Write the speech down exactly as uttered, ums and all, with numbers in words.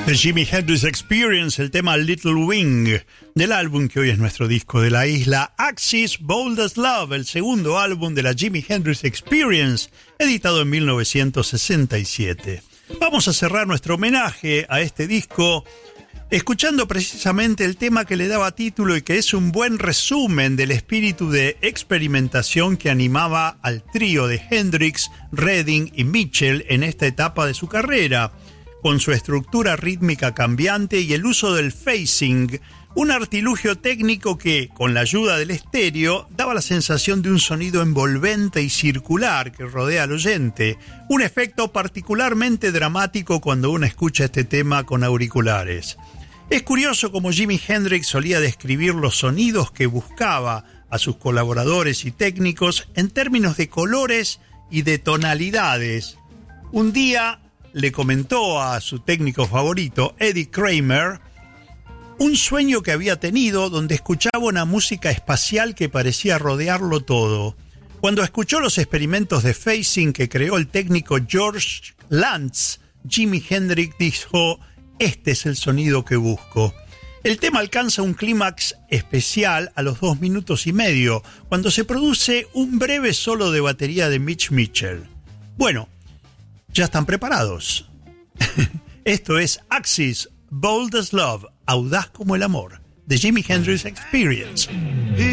The Jimi Hendrix Experience, el tema Little Wing, del álbum que hoy es nuestro disco de la isla, Axis Bold as Love, el segundo álbum de la Jimi Hendrix Experience, editado en mil novecientos sesenta y siete. Vamos a cerrar nuestro homenaje a este disco escuchando precisamente el tema que le daba título y que es un buen resumen del espíritu de experimentación que animaba al trío de Hendrix, Redding y Mitchell en esta etapa de su carrera, con su estructura rítmica cambiante y el uso del phasing, un artilugio técnico que, con la ayuda del estéreo, daba la sensación de un sonido envolvente y circular que rodea al oyente, un efecto particularmente dramático cuando uno escucha este tema con auriculares. Es curioso cómo Jimi Hendrix solía describir los sonidos que buscaba a sus colaboradores y técnicos en términos de colores y de tonalidades. Un día le comentó a su técnico favorito, Eddie Kramer, un sueño que había tenido donde escuchaba una música espacial que parecía rodearlo todo. Cuando escuchó los experimentos de phasing que creó el técnico George Lantz, Jimi Hendrix dijo: este es el sonido que busco. El tema alcanza un clímax especial a los dos minutos y medio, cuando se produce un breve solo de batería de Mitch Mitchell. Bueno, ya están preparados. Esto es Axis Bold as Love, audaz como el amor, de Jimi Hendrix Experience.